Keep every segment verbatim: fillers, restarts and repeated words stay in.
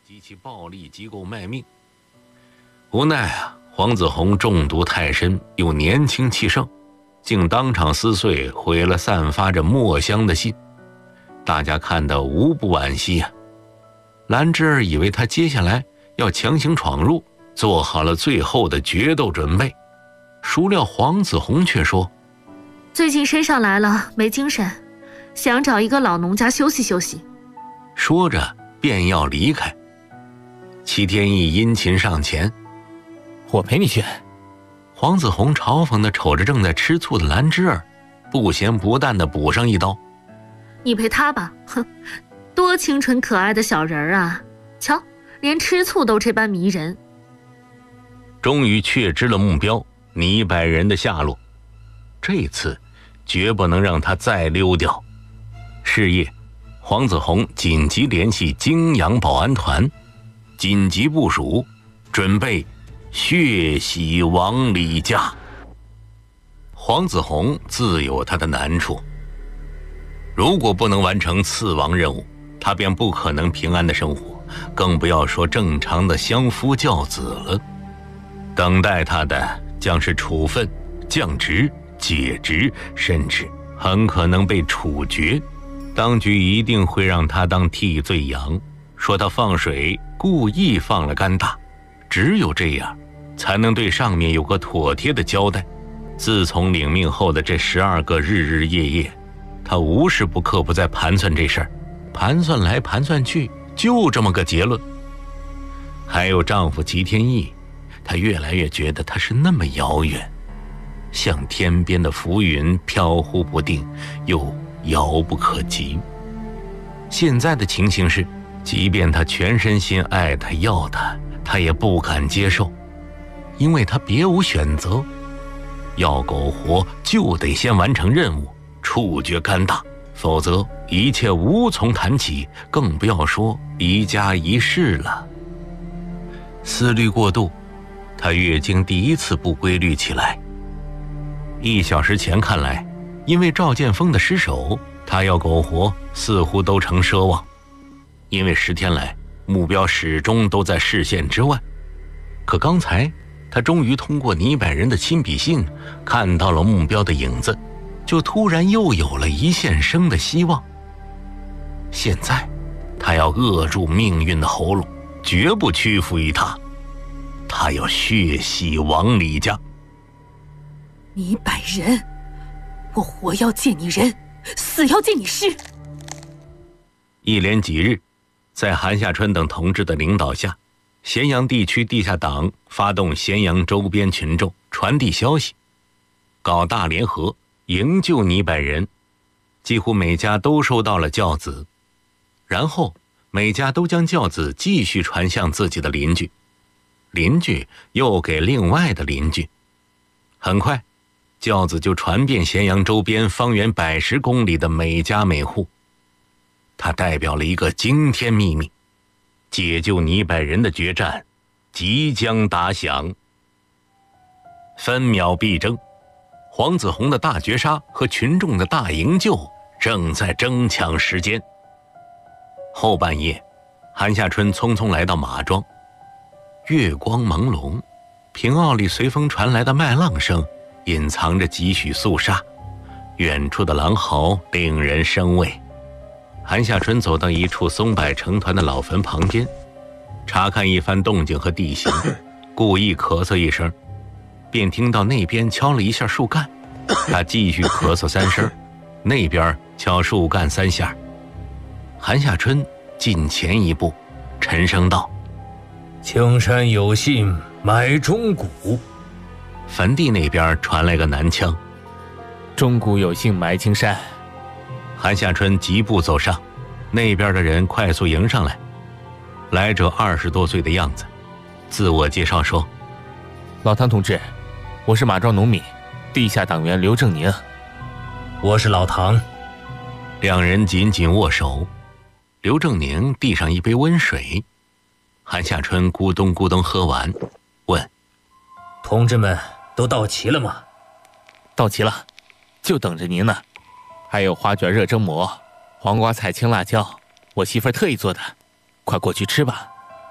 极其暴力，机构卖命。无奈啊，黄子弘中毒太深，又年轻气盛，竟当场撕碎毁了散发着墨香的信。大家看得无不惋惜啊。兰芝儿以为他接下来要强行闯入，做好了最后的决斗准备，孰料黄子弘却说： 最近身上来了，没精神，想找一个老农家休息休息。 说着便要离开。齐天意殷勤上前： 我陪你去。 黄子弘嘲讽地瞅着正在吃醋的兰芝儿，不咸不淡地补上一刀： 你陪他吧，哼，多清纯可爱的小人儿啊，瞧，连吃醋都这般迷人。 终于确知了目标泥百人的下落，这次绝不能让他再溜掉。是夜，黄子弘紧急联系泾阳保安团，紧急部署，准备血洗王李家。黄子弘自有他的难处，如果不能完成刺王任务，他便不可能平安的生活，更不要说正常的相夫教子了。等待他的将是处分、降职、解职，甚至很可能被处决。当局一定会让他当替罪羊，说他放水故意放了甘大，只有这样才能对上面有个妥帖的交代。自从领命后的这十二个日日夜夜，他无时不刻不在盘算这事儿，盘算来盘算去，就这么个结论。还有丈夫齐天意，他越来越觉得他是那么遥远，像天边的浮云，飘忽不定，又遥不可及。现在的情形是，即便他全身心爱他要他，他也不敢接受，因为他别无选择，要苟活就得先完成任务，处决甘大，否则一切无从谈起，更不要说一家一室了。思虑过度，他月经第一次不规律起来。一小时前看来，因为赵建锋的失手，他要苟活似乎都成奢望，因为十天来目标始终都在视线之外。可刚才他终于通过泥百人的亲笔信看到了目标的影子，就突然又有了一线生的希望。现在他要扼住命运的喉咙，绝不屈服于他。他要血洗王李家。 泥百人，我活要见你人，死要见你尸。 一连几日，在韩夏春等同志的领导下，咸阳地区地下党发动咸阳周边群众传递消息，搞大联合营救泥百人。几乎每家都收到了教子，然后每家都将教子继续传向自己的邻居，邻居又给另外的邻居。很快，教子就传遍咸阳周边方圆百十公里的每家每户。它代表了一个惊天秘密，解救泥百人的决战即将打响。分秒必争，黄子弘的大绝杀和群众的大营救正在争抢时间。后半夜，韩夏春匆匆来到马庄，月光朦胧，平坳里随风传来的麦浪声隐藏着几许肃杀，远处的狼嚎令人生畏。韩夏春走到一处松柏成团的老坟旁边，查看一番动静和地形，故意咳嗽一声，便听到那边敲了一下树干，他继续咳嗽三声，那边敲树干三下。韩夏春近前一步，沉声道： 青山有信买钟鼓。 坟地那边传来个南腔： 钟鼓有幸埋青山。 韩夏春疾步走上，那边的人快速迎上来。来者二十多岁的样子，自我介绍说： 老唐同志，我是马庄农民，地下党员刘正宁。 我是老唐。 两人紧紧握手，刘正宁递上一杯温水，韩夏春咕咚咕咚喝完，问： 同志们都到齐了吗？ 到齐了，就等着您呢。还有花卷热蒸馍，黄瓜菜青辣椒，我媳妇儿特意做的，快过去吃吧。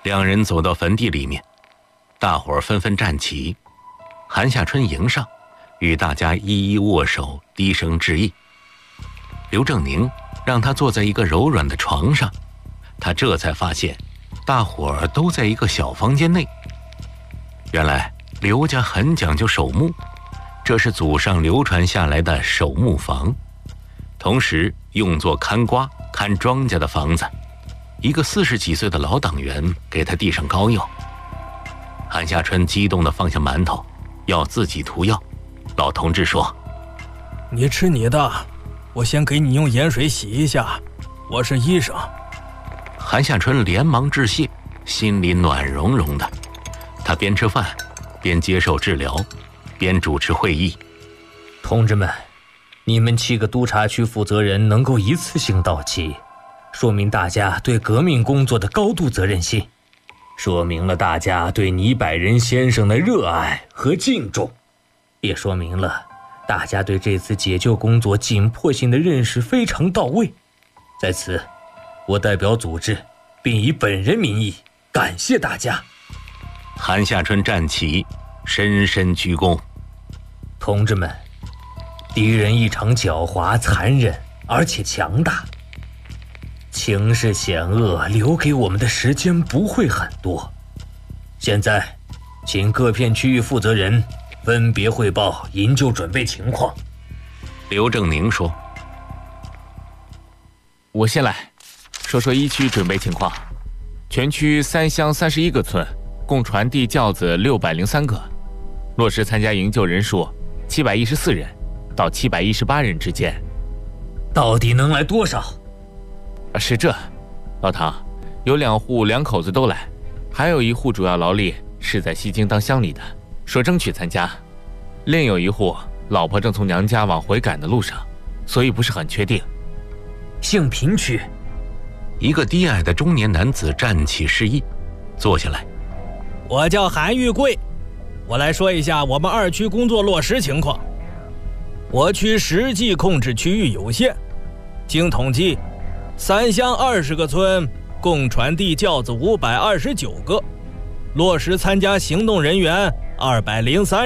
两人走到坟地里面，大伙儿纷纷站起，韩夏春迎上，与大家一一握手，低声致意。刘正宁让他坐在一个柔软的床上，他这才发现大伙儿都在一个小房间内。原来刘家很讲究守墓，这是祖上流传下来的守墓房，同时用作看瓜看庄稼的房子。一个四十几岁的老党员给他递上膏药，韩夏春激动地放下馒头，要自己涂药。老同志说：“ 你吃你的，我先给你用盐水洗一下，我是医生。” 韩夏春连忙致谢，心里暖融融的。他边吃饭边接受治疗，边主持会议。 同志们，你们七个督察区负责人能够一次性到齐，说明大家对革命工作的高度责任心，说明了大家对倪百人先生的热爱和敬重，也说明了大家对这次解救工作紧迫性的认识非常到位。在此，我代表组织，并以本人名义感谢大家。 韩夏春站起，深深鞠躬。 同志们，敌人异常狡猾、残忍，而且强大。情势险恶，留给我们的时间不会很多。现在，请各片区域负责人分别汇报营救准备情况。 刘正宁说：“ 我先来说说一区准备情况。全区三乡三十一个村，共传递轿子六百零三个，落实参加营救人数七百一十四人到七百一十八人之间。 到底能来多少？ 是这，老唐，有两户两口子都来，还有一户主要劳力是在西京当乡里的，说争取参加，另有一户老婆正从娘家往回赶的路上，所以不是很确定。 杏平区， 一个低矮的中年男子站起示意，坐下来。 我叫韩玉贵，我来说一下我们二区工作落实情况。我区实际控制区域有限，经统计，三乡二十个村，共传递轿子五百二十九个，落实参加行动人员二百零三